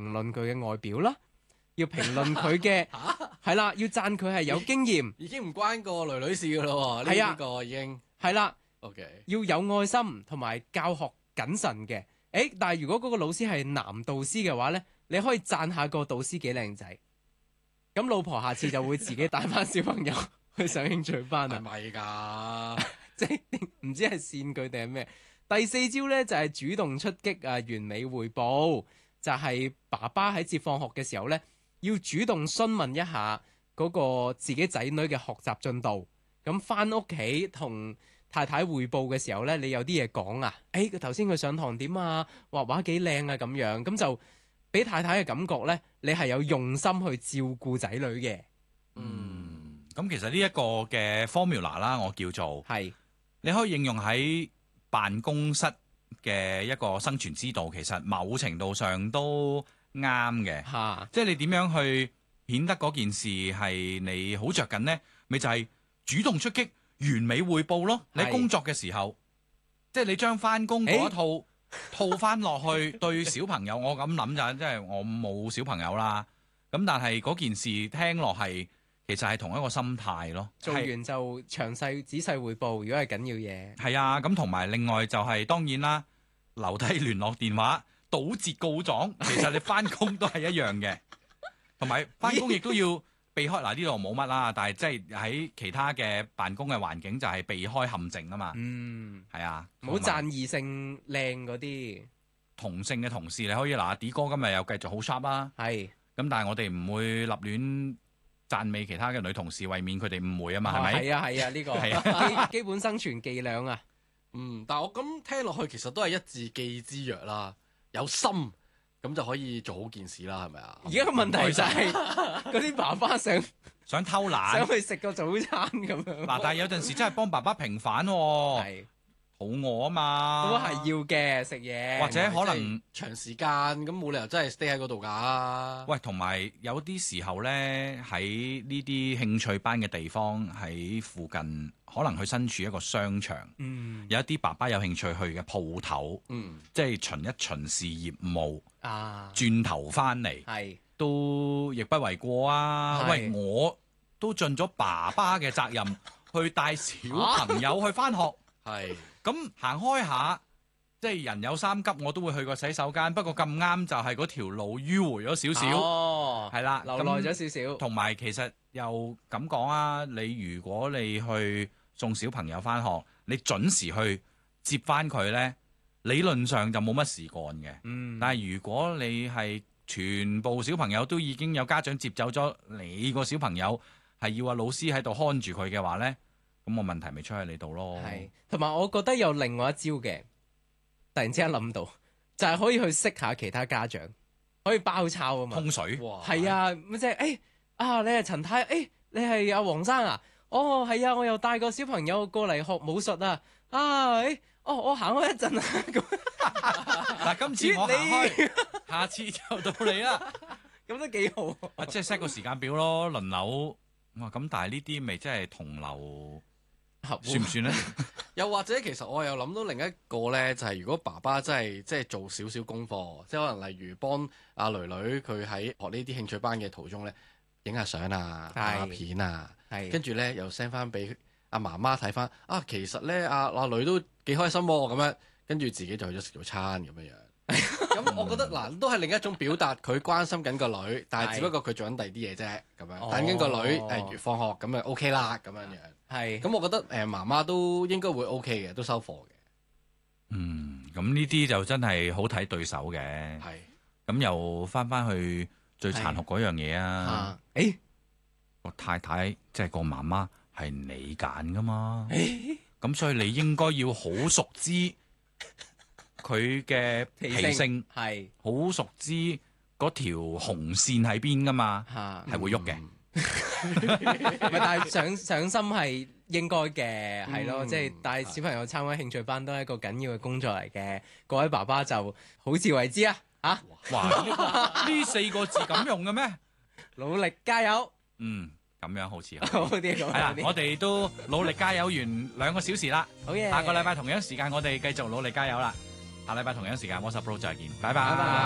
論佢嘅外表啦，要評論佢嘅係啦，要讚佢係有經驗， 已經唔關個女女事噶咯喎， 係啊呢個已經係啦， OK。 要有愛心同埋教學謹慎嘅。但係如果嗰個老師係男導師嘅話呢，你可以讚下個導師幾靚仔，咁老婆下次就會自己帶翻小朋友去上興趣班係啦。 咪㗎？ 即係唔知係善佢定係咩？第四招呢，就係主動出擊啊，完美匯報，就係爸爸喺接放學嘅時候呢，要主動詢問一下嗰個自己仔女嘅學習進度。咁翻屋企同太太匯報嘅時候呢，你有啲嘢講啊，佢頭先佢上堂點啊，畫畫幾靚啊咁樣，咁就俾太太嘅感覺呢，你係有用心去照顧仔女嘅。 咁其實呢一個嘅 formula 啦，我叫做係你可以應用喺辦公室嘅一個生存之道，其實某程度上都啱嘅。 嚇， 即係你點樣去顯得嗰件事係你好着緊呢？咪就係主動出擊、完美匯報咯。你喺工作嘅時候，即係你將翻工嗰一套套翻落去對小朋友，我咁諗就即係我冇小朋友啦。咁但係嗰件事聽落係其實係同一個心態咯。 做完就詳細仔細匯報，如果係緊要嘢。 係啊，咁同埋另外就係當然啦，留低聯絡電話，堵截告狀。其實你翻工都係一樣嘅，同埋翻工亦都要避開嗱，呢度冇乜啦，但係即係喺其他嘅辦公嘅環境就係避開陷阱啊嘛。係啊， 唔好讚異性靚嗰啲。 同性嘅同事你可以嗱，D 哥今日又繼續好 sharp 啦。 係咁，但係我哋唔會立亂讚美其他嘅女同事，為免佢哋誤會啊嘛，係咪？ 係啊係啊，呢個係啊基本生存伎倆啊。 但係我咁聽落去，其實都係一字記之曰啦，有心咁就可以做好件事啦，係咪啊？ 而家個問題就係嗰啲爸爸想偷懶， 想去食個早餐咁樣。 嗱，但係有陣時真係幫爸爸平反喎。 係肚餓啊嘛， 都係要嘅食嘢， 或者可能長時間咁冇理由真係 stay 喺嗰度㗎。 喂，同埋有啲時候呢，喺呢啲興趣班嘅地方，喺附近可能佢身處一個商場，有一啲爸爸有興趣去嘅鋪頭，即係巡一巡視業務，轉頭翻嚟，都亦不為過啊！喂，我都盡咗爸爸嘅責任，去帶小朋友去翻學， 係。 咁行開下，即係人有三急，我都會去個洗手間。不過咁啱就係嗰條路迂迴咗少少，係啦， 留耐咗少少。 同埋其實又咁講啊，你如果你去送小朋友翻學，你準時去接翻佢呢，理論上就冇乜事幹嘅。但係如果你係全部小朋友都已經有家長接走咗，你個小朋友係要老師喺度看住佢嘅話呢，咁個問題咪出喺你度咯。 係，同埋我覺得有另外一招嘅，突然之間諗到，就係可以去識下其他家長，可以包抄啊嘛。 通水。 係啊，咁即係你係陳太，你係阿黃生啊？哦，係啊，我又帶個小朋友過嚟學武術啊！我行開一陣啊。 嗱，今次我行開，下次就到你啦。 咁都幾好。 即係 set 個時間表咯，輪流。哇，咁但係呢啲咪真係同流算唔算呢？ 又或者其實我又諗到另一個呢，就係如果爸爸真係即係做少少功課，即係可能例如幫阿囡囡佢喺學呢啲興趣班嘅途中呢，影下相啊、拍下片啊，跟住呢又 send 翻俾阿媽媽睇翻其實呢，阿女都幾開心喎，咁樣跟住自己就去咗食早餐咁樣。咁我覺得都係另一種表達佢關心緊個女，但係只不過佢做緊第二啲嘢啫，咁樣等緊個女放學咁就 OK 啦，咁樣樣。係，咁我覺得媽媽都應該會 OK 嘅，都收貨嘅。 咁呢啲就真係好睇對手嘅。係，咁又翻去最殘酷嗰樣嘢啊！個太太即係個媽媽係你揀噶嘛？咁所以你應該要好熟知佢嘅脾性，係好熟知嗰條紅線喺邊噶嘛？係會喐嘅。 但係上心係應該嘅，係咯，即係帶小朋友參加興趣班都係一個緊要嘅工作嚟嘅。各位爸爸就好自為之啊！ 哇！呢4個字咁用嘅咩？ 努力加油。 咁樣好似好啲。係啦，我哋都努力加油完2個小時啦。 好嘢！ 下個禮拜同樣時間我哋繼續努力加油啦。下禮拜同樣時間 WhatsApp Pro 再見，拜拜。